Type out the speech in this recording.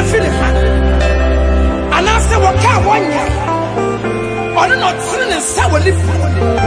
feel ha. And I say, what can one year? Or not, sin and sour lip.